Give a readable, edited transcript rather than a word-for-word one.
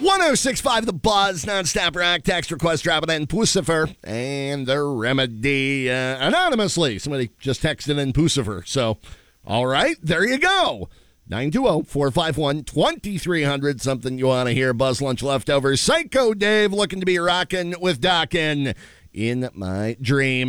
1065 The Buzz, nonstop rock, text request, drop it in Pucifer, and the remedy anonymously. Somebody just texted in Pucifer. So, all right, there you go. 920-451-2300, something you want to hear. Buzz Lunch Leftovers. Psycho Dave looking to be rocking with Dokken in my dream.